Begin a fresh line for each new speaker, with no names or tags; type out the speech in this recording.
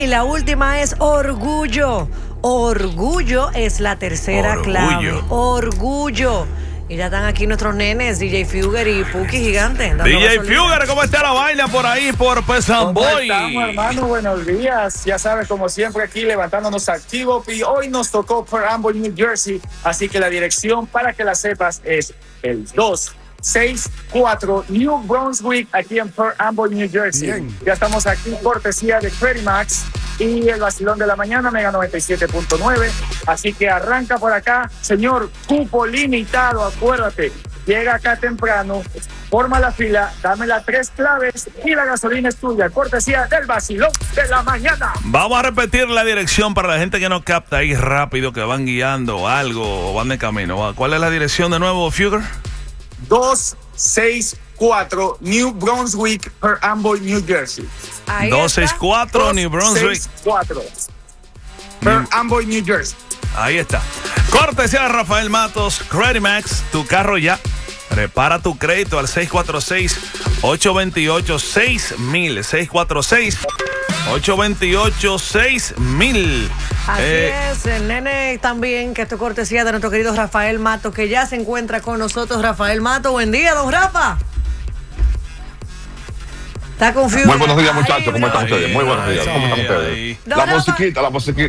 Y la última es orgullo. Orgullo es la tercera clave. Orgullo. Y ya están aquí nuestros nenes, DJ Fugger y Puki Gigante.
DJ Fugger, ¿cómo está la vaina por ahí, por Pesan Boy?
¿Cómo estamos, hermano? Buenos días. Ya sabes, como siempre, aquí levantándonos activo. Y hoy nos tocó Pearl Ambler, New Jersey. Así que la dirección, para que la sepas, es el 264 New Brunswick, aquí en Pearl Ambler, New Jersey. Bien. Ya estamos aquí, cortesía de Credit Max y el vacilón de la mañana, Mega 97.9. Así que arranca por acá, señor, cupo limitado, acuérdate. Llega acá temprano, forma la fila, dame las 3 claves y la gasolina es tuya. Cortesía del vacilón de la mañana.
Vamos a repetir la dirección para la gente que no capta ahí rápido, que van guiando algo o van de camino. ¿Cuál es la dirección de nuevo, Fugger?
264 New Brunswick, Pearl Ambler, New Jersey.
264 New Brunswick.
264 Pearl Ambler, New Jersey.
Ahí está. Cortesía de Rafael Matos, Credit Max, tu carro ya. Prepara tu crédito al 646-828-6000. 646-828-6000.
Así es, el nene también, que esto es cortesía de nuestro querido Rafael Matos, que ya se encuentra con nosotros. Rafael Matos, buen día, don Rafa. Está confuso.
Muy buenos días, muchachos. ¿Cómo están ustedes? Muy buenos días. ¿Cómo están ustedes? La musiquita.